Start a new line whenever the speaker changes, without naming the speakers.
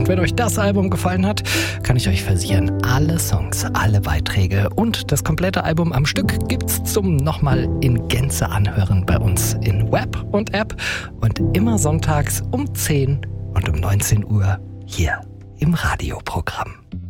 Und wenn euch das Album gefallen hat, kann ich euch versichern, alle Songs, alle Beiträge und das komplette Album am Stück gibt's zum nochmal in Gänze anhören bei uns in Web und App und immer sonntags um 10 und um 19 Uhr hier im Radioprogramm.